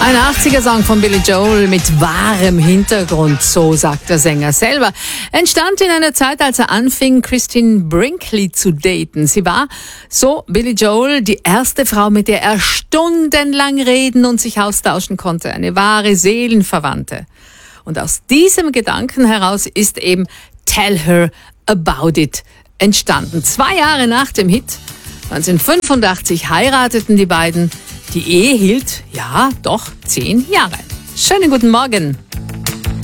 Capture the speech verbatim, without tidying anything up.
Ein achtziger-Song von Billy Joel mit wahrem Hintergrund, so sagt der Sänger selber. Entstand in einer Zeit, als er anfing, Christine Brinkley zu daten. Sie war, so Billy Joel, die erste Frau, mit der er stundenlang reden und sich austauschen konnte. Eine wahre Seelenverwandte. Und aus diesem Gedanken heraus ist eben Tell Her About It entstanden. Zwei Jahre nach dem Hit, neunzehnhundertfünfundachtzig, heirateten die beiden. Die Ehe hielt, ja, doch zehn Jahre. Schönen guten Morgen.